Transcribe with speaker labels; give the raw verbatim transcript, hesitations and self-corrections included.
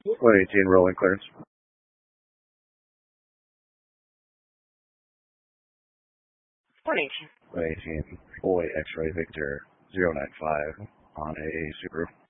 Speaker 1: one eighteen rolling clearance.
Speaker 2: one eighteen.
Speaker 1: one eighteen, Boy X-Ray Victor zero nine five on a Subaru.